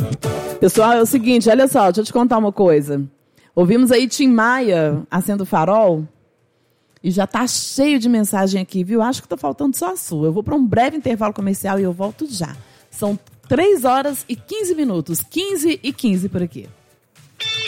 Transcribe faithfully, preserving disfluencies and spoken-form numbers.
Pessoal, é o seguinte, olha só, deixa eu te contar uma coisa. Ouvimos aí Tim Maia, Acenda o Farol, e já tá cheio de mensagem aqui, viu? Acho que tá faltando só a sua. Eu vou para um breve intervalo comercial e eu volto já. São três horas e quinze minutos, quinze e quinze por aqui.